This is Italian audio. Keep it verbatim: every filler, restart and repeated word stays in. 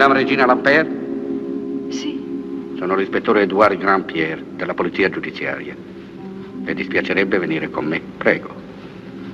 Madame Regina Lampert? Sì. Sono l'ispettore Edouard Grandpierre della polizia giudiziaria. Le dispiacerebbe venire con me? Prego.